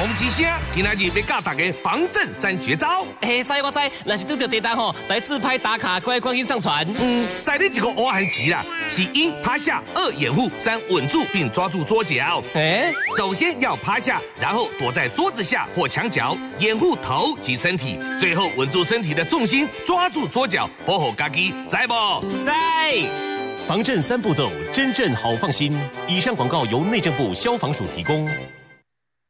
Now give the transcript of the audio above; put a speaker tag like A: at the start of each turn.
A: 讲一声，今仔日要教大家防震3绝招。
B: 知我知，若是拄到地震吼，来自拍打卡，快赶紧上传。
A: 在你一个乌汉棋啦，是1趴下，2掩护，3稳住并抓住桌角。首先要趴下，然后躲在桌子下或墙角，掩护头及身体，最后稳住身体的重心，抓住桌角，保护家己，知不？
B: 在。
C: 防震3步骤，真正好放心。以上广告由内政部消防署提供。